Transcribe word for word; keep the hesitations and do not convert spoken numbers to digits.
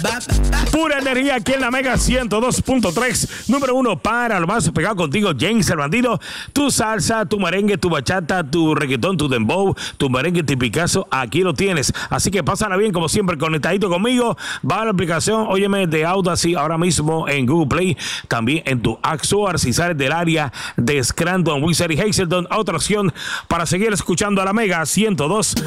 Pura energía aquí en la Mega ciento dos punto tres. Número uno para lo más pegado contigo, James el Bandido. Tu salsa, tu merengue, tu bachata, tu reggaetón, tu dembow, tu merengue tipicazo, aquí lo tienes. Así que pásala bien, como siempre, conectadito conmigo. Va a la aplicación, óyeme, de Audacy ahora mismo en Google Play. También en tu App Store, si sales del área de Scranton, Wizard y Hazelton. Otra opción para seguir escuchando a la Mega ciento dos